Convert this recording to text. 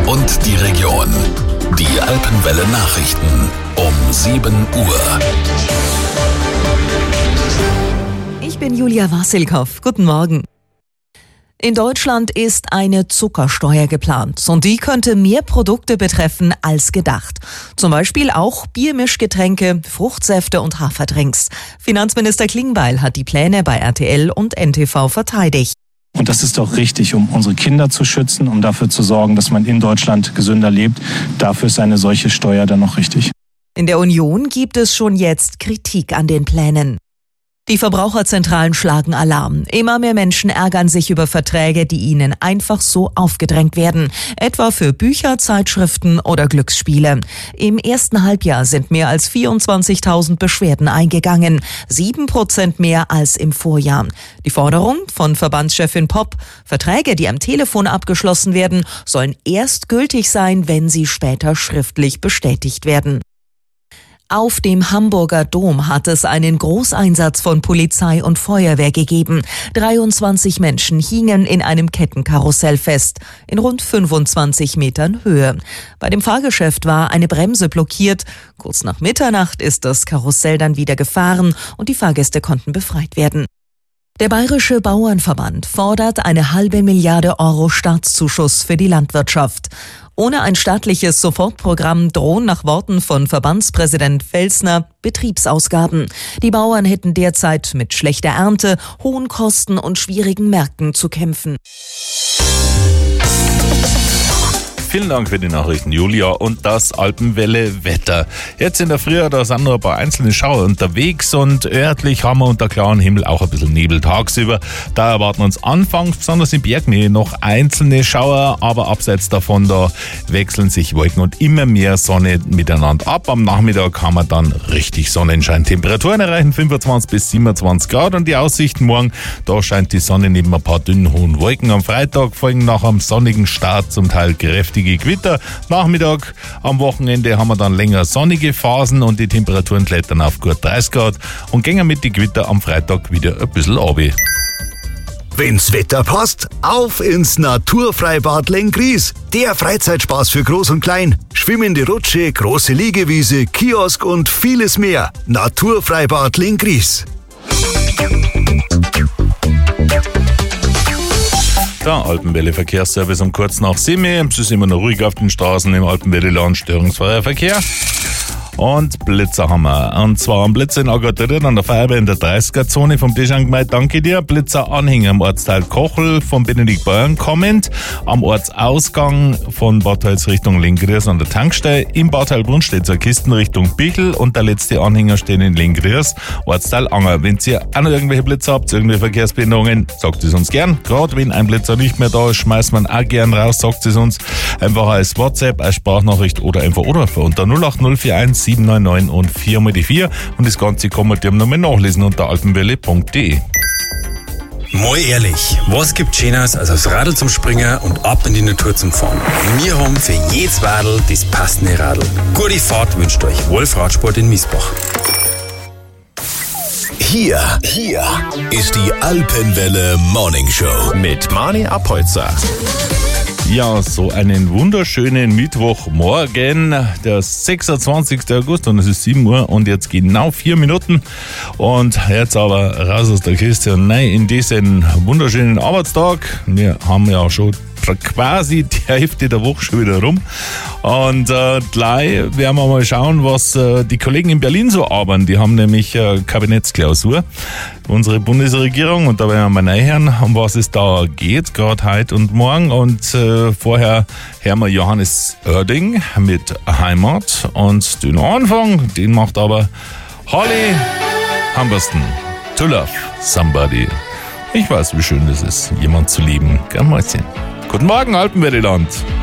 und die Region. Die Alpenwelle Nachrichten um 7 Uhr. Ich bin Julia Wassilkow. Guten Morgen. In Deutschland ist eine Zuckersteuer geplant und die könnte mehr Produkte betreffen als gedacht. Zum Beispiel auch Biermischgetränke, Fruchtsäfte und Haferdrinks. Finanzminister Klingbeil hat die Pläne bei RTL und NTV verteidigt. Und das ist doch richtig, um unsere Kinder zu schützen, um dafür zu sorgen, dass man in Deutschland gesünder lebt. Dafür ist eine solche Steuer dann noch richtig. In der Union gibt es schon jetzt Kritik an den Plänen. Die Verbraucherzentralen schlagen Alarm. Immer mehr Menschen ärgern sich über Verträge, die ihnen einfach so aufgedrängt werden. Etwa für Bücher, Zeitschriften oder Glücksspiele. Im ersten Halbjahr sind mehr als 24.000 Beschwerden eingegangen. 7% mehr als im Vorjahr. Die Forderung von Verbandschefin Popp: Verträge, die am Telefon abgeschlossen werden, sollen erst gültig sein, wenn sie später schriftlich bestätigt werden. Auf dem Hamburger Dom hat es einen Großeinsatz von Polizei und Feuerwehr gegeben. 23 Menschen hingen in einem Kettenkarussell fest, in rund 25 Metern Höhe. Bei dem Fahrgeschäft war eine Bremse blockiert. Kurz nach Mitternacht ist das Karussell dann wieder gefahren und die Fahrgäste konnten befreit werden. Der Bayerische Bauernverband fordert eine halbe Milliarde Euro Staatszuschuss für die Landwirtschaft. Ohne ein staatliches Sofortprogramm drohen nach Worten von Verbandspräsident Felsner Betriebsausgaben. Die Bauern hätten derzeit mit schlechter Ernte, hohen Kosten und schwierigen Märkten zu kämpfen. Vielen Dank für die Nachrichten, Julia. Und das Alpenwelle-Wetter. Jetzt in der Früh, da sind noch ein paar einzelne Schauer unterwegs und örtlich haben wir unter klarem Himmel auch ein bisschen Nebel tagsüber. Da erwarten uns anfangs, besonders in Bergnähe, noch einzelne Schauer, aber abseits davon, da wechseln sich Wolken und immer mehr Sonne miteinander ab. Am Nachmittag haben wir dann richtig Sonnenschein. Temperaturen erreichen 25 bis 27 Grad und die Aussichten morgen, da scheint die Sonne neben ein paar dünnen hohen Wolken. Am Freitag folgen nach einem sonnigen Start zum Teil kräftige Gewitter. Nachmittag am Wochenende haben wir dann länger sonnige Phasen und die Temperaturen klettern auf gut 30 Grad und gehen mit den Gewitter am Freitag wieder ein bisschen runter. Wenn's Wetter passt, auf ins Naturfreibad Lenggries. Der Freizeitspaß für Groß und Klein. Schwimmende Rutsche, große Liegewiese, Kiosk und vieles mehr. Naturfreibad Lenggries. Der Alpenwelle Verkehrsservice um kurz nach 7. Es ist immer noch ruhig auf den Straßen im Alpenwelle-Land, störungsfreier Verkehr. Und Blitzer haben wir. Und zwar am Blitzer in Agathon an der Feuerwehr in der 30er-Zone vom Deschangemeinde. Danke dir. Blitzer Anhänger im Ortsteil Kochel von Benedikt Beuern kommend. Am Ortsausgang von Bad Tölz Richtung Lenggries an der Tankstelle. Im Bad Heilbrunn steht zur Kisten Richtung Bichl und der letzte Anhänger steht in Lenggries, Ortsteil Anger. Wenn ihr auch noch irgendwelche Blitzer habt, irgendwelche Verkehrsbehinderungen, sagt es uns gern. Gerade wenn ein Blitzer nicht mehr da ist, schmeißt man auch gern raus, sagt es uns. Einfach als WhatsApp, als Sprachnachricht oder einfach Anrufen unter 08041 799 und 4x4 und das Ganze kann man dem nochmal nachlesen unter alpenwelle.de. Mal ehrlich, was gibt Schöneres als aufs Radl zum Springen und ab in die Natur zum Fahren? Wir haben für jedes Radl das passende Radl. Gute Fahrt wünscht euch Wolf Radsport in Miesbach. Hier ist die Alpenwelle Morning Show mit Mani Apolzer. Ja, so einen wunderschönen Mittwochmorgen, der 26. August und es ist 7 Uhr und jetzt genau 4 Minuten und jetzt aber raus aus der Kiste und nein, in diesen wunderschönen Arbeitstag. Wir haben ja schon quasi die Hälfte der Woche schon wieder rum und gleich werden wir mal schauen, was die Kollegen in Berlin so arbeiten. Die haben nämlich Kabinettsklausur, unsere Bundesregierung, und da werden wir mal reinhören, um was es da geht, gerade heute und morgen. Und vorher hören wir Johannes Oerding mit Heimat und den Anfang, den macht aber Holly Humberstone, To Love Somebody. Ich weiß, wie schön das ist, jemand zu lieben. Gern mal sehen. Guten Morgen, Alpenwelle-Land.